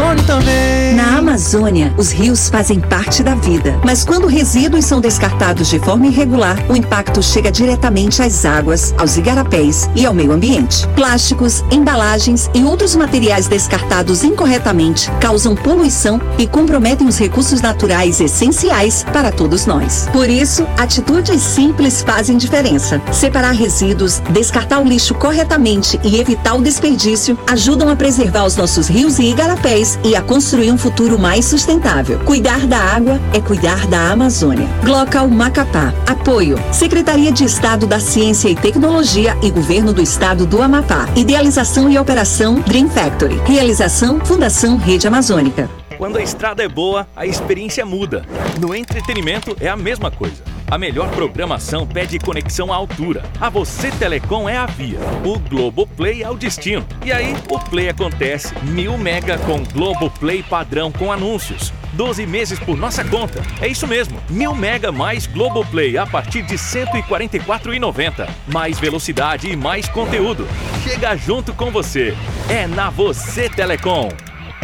Amazônia também. Na Amazônia, os rios fazem parte da vida. Mas quando resíduos são descartados de forma irregular, o impacto chega diretamente às águas, aos igarapés e ao meio ambiente. Plásticos, embalagens e outros materiais descartados incorretamente causam poluição e comprometem os recursos naturais essenciais para todos nós. Por isso, atitudes simples fazem diferença. Separar resíduos, descartar o lixo corretamente e evitar o desperdício ajudam a preservar os nossos rios e igarapés e a construir um futuro mais sustentável. Cuidar da água é cuidar da Amazônia. Glocal Macapá. Apoio: Secretaria de Estado da Ciência e Tecnologia e Governo do Estado do Amapá. Idealização e operação Dream Factory. Realização Fundação Rede Amazônica. Quando a estrada é boa, a experiência muda. No entretenimento é a mesma coisa. A melhor programação pede conexão à altura. A Você Telecom é a via. O Globoplay é o destino. E aí, o Play acontece. 1000 mega com Globoplay padrão com anúncios. 12 meses por nossa conta. É isso mesmo. 1000 mega mais Globoplay a partir de R$ 144,90. Mais velocidade e mais conteúdo. Chega junto com você. É na Você Telecom.